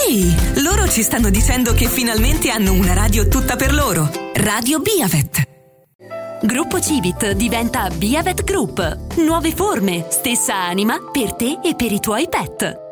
Ehi, loro ci stanno dicendo che finalmente hanno una radio tutta per loro. Radio Biavet. Gruppo Civit diventa Biavet Group. Nuove forme, stessa anima per te e per i tuoi pet.